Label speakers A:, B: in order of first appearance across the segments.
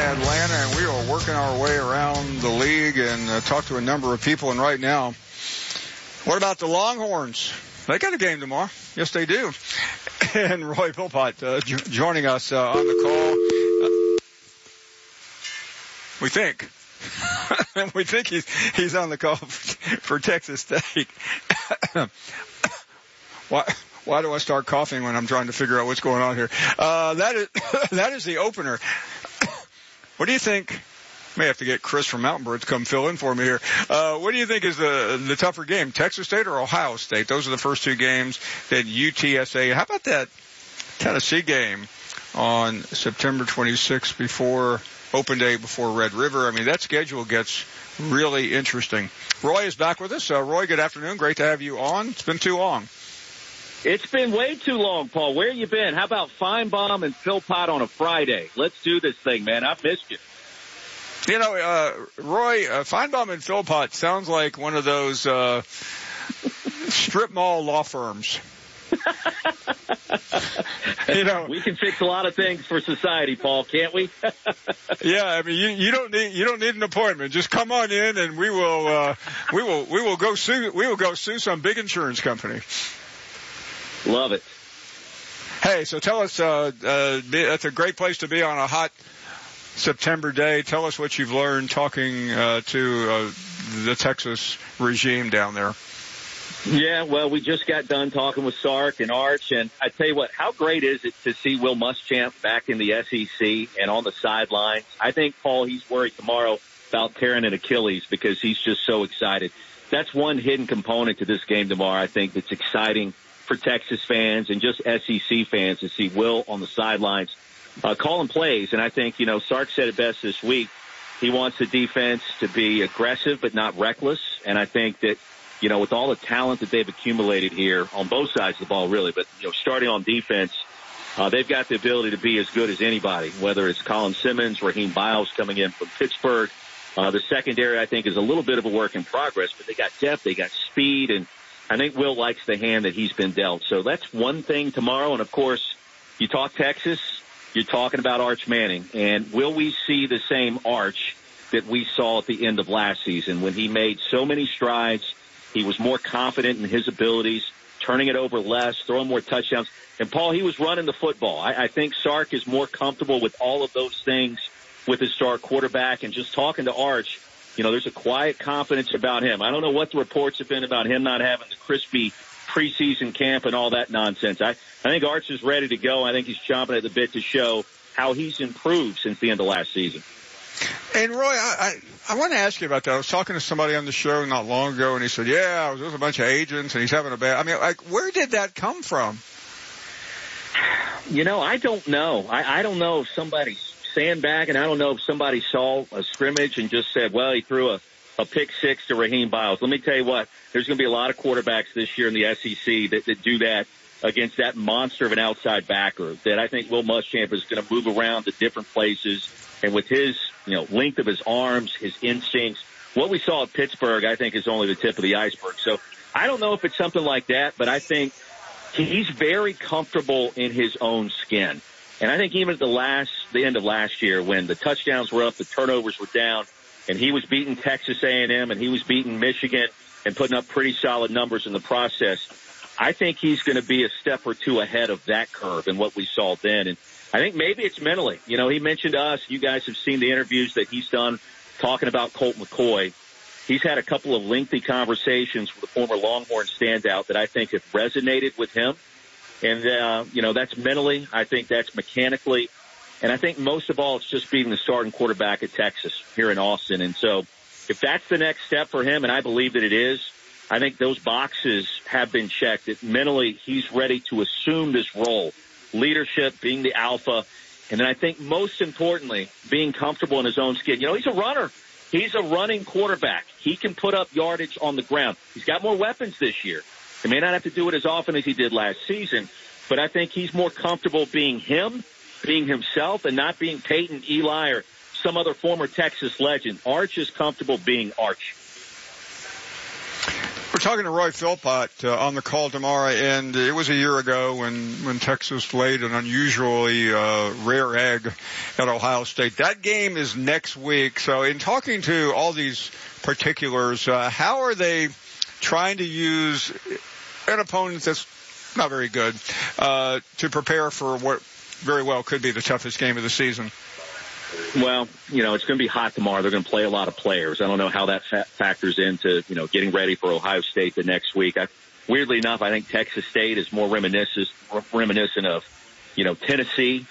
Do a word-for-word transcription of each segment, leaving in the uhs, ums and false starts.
A: Atlanta, and we are working our way around the league and uh, talk to a number of people. And right now, what about the Longhorns? They got a game tomorrow. Yes, they do. And Roy Philpott uh, jo- joining us uh, on the call. Uh, we think. we think he's he's on the call for, for Texas State. Why? Why do I start coughing when I'm trying to figure out what's going on here? Uh, that is, that is the opener. What do you think? May have to get Chris from Mountain Bird to come fill in for me here. Uh, what do you think is the, the tougher game, Texas State or Ohio State? Those are the first two games. Then U T S A. How about that Tennessee game on September twenty-sixth before open day before Red River? I mean, that schedule gets really interesting. Roy is back with us. Uh, Roy, good afternoon. Great to have you on. It's been too long.
B: It's been way too long, Paul. Where you been? How about Feinbaum and Philpott on a Friday? Let's do this thing, man. I've missed you.
A: You know, uh, Roy, uh, Feinbaum and Philpott sounds like one of those uh, strip mall law firms. You know,
B: we can fix a lot of things for society, Paul, can't we?
A: Yeah, I mean, you, you don't need you don't need an appointment. Just come on in, and we will uh, we will we will go sue we will go sue some big insurance company.
B: Love it.
A: Hey, so tell us, uh, uh, that's a great place to be on a hot September day. Tell us what you've learned talking uh, to uh, the Texas regime down there.
B: Yeah, well, we just got done talking with Sark and Arch, and I tell you what, how great is it to see Will Muschamp back in the S E C and on the sidelines? I think, Paul, he's worried tomorrow about tearing an Achilles because he's just so excited. That's one hidden component to this game tomorrow, I think, that's exciting for Texas fans and just S E C fans to see Will on the sidelines uh, calling plays. And I think, you know, Sark said it best this week. He wants the defense to be aggressive but not reckless. And I think that, you know, with all the talent that they've accumulated here on both sides of the ball, really, but, you know, starting on defense, uh, they've got the ability to be as good as anybody, whether it's Colin Simmons, Raheem Biles coming in from Pittsburgh. Uh, the secondary, I think, is a little bit of a work in progress, but they got depth, they got speed, and I think Will likes the hand that he's been dealt. So that's one thing tomorrow. And, of course, you talk Texas, you're talking about Arch Manning. And will we see the same Arch that we saw at the end of last season when he made so many strides? He was more confident in his abilities, turning it over less, throwing more touchdowns. And, Paul, he was running the football. I, I think Sark is more comfortable with all of those things with his star quarterback. And just talking to Arch, you know, there's a quiet confidence about him. I don't know what the reports have been about him not having the crispy preseason camp and all that nonsense. I, I think Arch is ready to go. I think he's chomping at the bit to show how he's improved since the end of last season.
A: And, Roy, I, I, I want to ask you about that. I was talking to somebody on the show not long ago, and he said, yeah, I was with a bunch of agents, and he's having a bad – I mean, like, where did that come from?
B: You know, I don't know. I, I don't know if somebody's sandbagging. I don't know if somebody saw a scrimmage and just said, well, he threw a, a pick six to Raheem Biles. Let me tell you what, there's going to be a lot of quarterbacks this year in the S E C that, that do that against that monster of an outside backer that I think Will Muschamp is going to move around to different places. And with his, you know, length of his arms, his instincts, what we saw at Pittsburgh, I think is only the tip of the iceberg. So I don't know if it's something like that, but I think he's very comfortable in his own skin. And I think even at the last, the end of last year, when the touchdowns were up, the turnovers were down, and he was beating Texas A and M and he was beating Michigan and putting up pretty solid numbers in the process, I think he's going to be a step or two ahead of that curve and what we saw then. And I think maybe it's mentally. You know, he mentioned to us, you guys have seen the interviews that he's done talking about Colt McCoy. He's had a couple of lengthy conversations with a former Longhorn standout that I think have resonated with him. And, uh, you know, that's mentally. I think that's mechanically. And I think most of all, it's just being the starting quarterback at Texas here in Austin. And so if that's the next step for him, and I believe that it is, I think those boxes have been checked. That mentally, he's ready to assume this role, leadership, being the alpha. And then I think most importantly, being comfortable in his own skin. You know, he's a runner. He's a running quarterback. He can put up yardage on the ground. He's got more weapons this year. He may not have to do it as often as he did last season, but I think he's more comfortable being him, being himself, and not being Peyton, Eli, or some other former Texas legend. Arch is comfortable being Arch.
A: We're talking to Roy Philpott uh, on the call tomorrow, and it was a year ago when, when Texas laid an unusually uh, rare egg at Ohio State. That game is next week. So in talking to all these particulars, uh, how are they trying to use an opponent that's not very good uh, to prepare for what very well could be the toughest game of the season?
B: Well, you know, it's going to be hot tomorrow. They're going to play a lot of players. I don't know how that fa- factors into, you know, getting ready for Ohio State the next week. I, weirdly enough, I think Texas State is more reminiscent, reminiscent of, you know, Tennessee,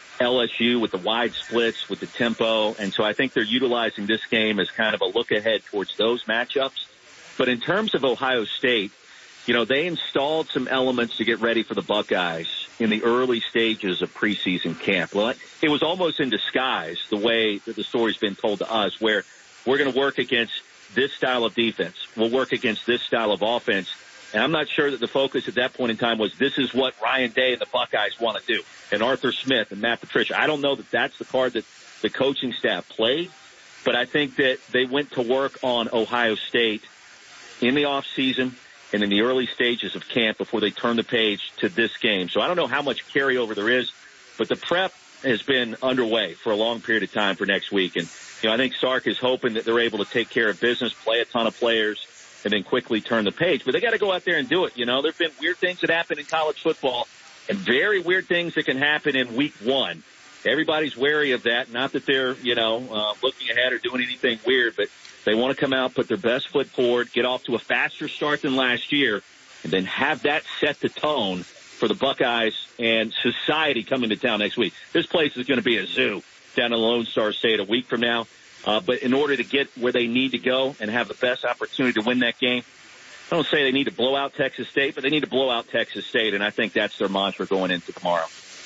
B: L S U with the wide splits, with the tempo. And so I think they're utilizing this game as kind of a look ahead towards those matchups. But in terms of Ohio State, you know, they installed some elements to get ready for the Buckeyes in the early stages of preseason camp. Well, it was almost in disguise the way that the story's been told to us, where we're going to work against this style of defense. We'll work against this style of offense. And I'm not sure that the focus at that point in time was this is what Ryan Day and the Buckeyes want to do, and Arthur Smith and Matt Patricia. I don't know that that's the card that the coaching staff played, but I think that they went to work on Ohio State in the off season and in the early stages of camp before they turn the page to this game. So I don't know how much carryover there is, but the prep has been underway for a long period of time for next week. And, you know, I think Sark is hoping that they're able to take care of business, play a ton of players, and then quickly turn the page. But they got to go out there and do it. You know, there have been weird things that happen in college football and very weird things that can happen in week one. Everybody's wary of that. Not that they're, you know, uh, looking ahead or doing anything weird, but they want to come out, put their best foot forward, get off to a faster start than last year, and then have that set the tone for the Buckeyes and society coming to town next week. This place is going to be a zoo down in Lone Star State a week from now. Uh, but in order to get where they need to go and have the best opportunity to win that game, I don't say they need to blow out Texas State, but they need to blow out Texas State, and I think that's their mantra going into tomorrow.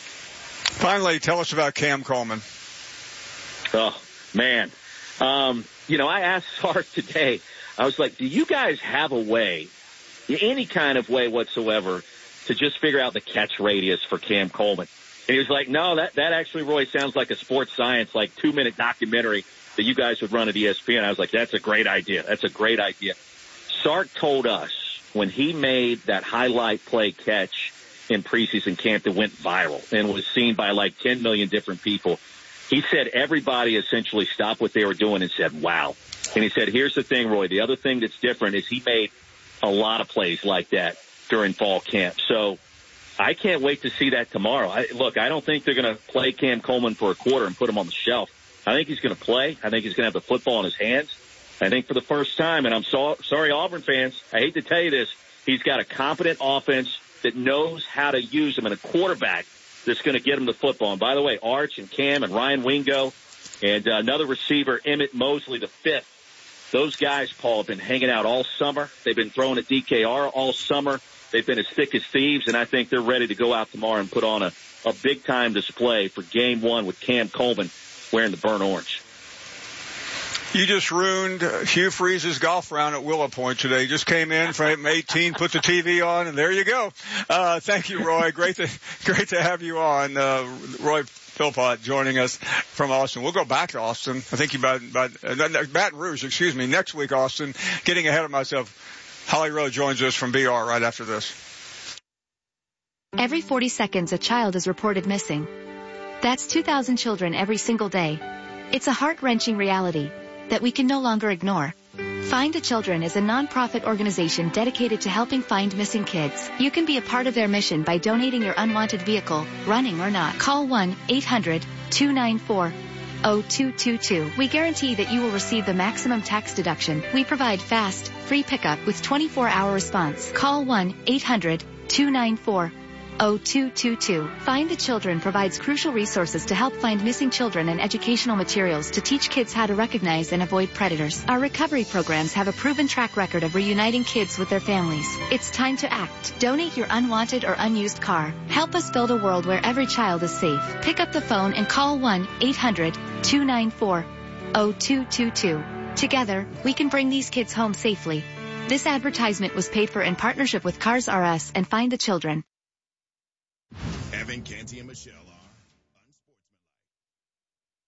A: Finally, tell us about Cam Coleman.
B: Oh, man. Um, you know, I asked Sark today, I was like, do you guys have a way, any kind of way whatsoever, to just figure out the catch radius for Cam Coleman? And he was like, no, that, that actually, Roy, sounds like a sports science, like two-minute documentary that you guys would run at E S P N. I was like, that's a great idea. That's a great idea. Sark told us when he made that highlight play catch in preseason camp that went viral and was seen by like ten million different people, he said everybody essentially stopped what they were doing and said, wow. And he said, here's the thing, Roy. The other thing that's different is he made a lot of plays like that during fall camp. So I can't wait to see that tomorrow. I, look, I don't think they're going to play Cam Coleman for a quarter and put him on the shelf. I think he's going to play. I think he's going to have the football in his hands. I think for the first time, and I'm so, sorry, Auburn fans, I hate to tell you this, he's got a competent offense that knows how to use him and a quarterback that's going to get him the football. And by the way, Arch and Cam and Ryan Wingo and uh, another receiver, Emmett Mosley, the fifth. Those guys, Paul, have been hanging out all summer. They've been throwing at D K R all summer. They've been as thick as thieves, and I think they're ready to go out tomorrow and put on a, a big-time display for game one with Cam Coleman wearing the burnt orange.
A: You just ruined Hugh Freeze's golf round at Willow Point today. Just came in from eighteen, put the T V on, and there you go. Uh, thank you, Roy. Great to, great to have you on. Uh, Roy Philpott joining us from Austin. We'll go back to Austin. I think you about, about, uh, Baton Rouge, excuse me, next week, Austin. Getting ahead of myself. Holly Rowe joins us from B R right after this.
C: Every forty seconds, a child is reported missing. That's two thousand children every single day. It's a heart-wrenching reality that we can no longer ignore. Find the Children is a non-profit organization dedicated to helping find missing kids. You can be a part of their mission by donating your unwanted vehicle, running or not. Call one eight hundred two nine four oh two two two. We guarantee that you will receive the maximum tax deduction. We provide fast, free pickup with twenty-four hour response. Call one eight hundred two nine four oh two two two. Find the Children provides crucial resources to help find missing children and educational materials to teach kids how to recognize and avoid predators. Our recovery programs have a proven track record of reuniting kids with their families. It's time to act. Donate your unwanted or unused car. Help us build a world where every child is safe. Pick up the phone and call one eight hundred two nine four oh two two two. Together, we can bring these kids home safely. This advertisement was paid for in partnership with Cars R Us and Find the Children.
D: Evan, Canty, and Michelle.